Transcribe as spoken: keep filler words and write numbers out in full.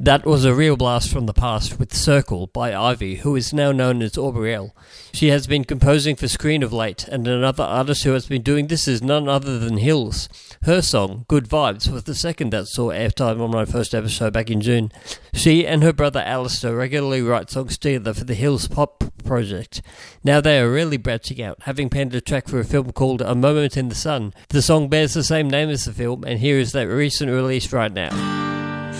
That was a real blast from the past with Circle by Ivy, who is now known as Aubrielle. She has been composing for screen of late, and another artist who has been doing this is none other than Hills. Her song, Good Vibes, was the second that saw airtime on my first episode back in June. She and her brother Alistair regularly write songs together for the Hills Pop project. Now they are really branching out, having penned a track for a film called A Moment in the Sun. The song bears the same name as the film, and here is that recent release right now.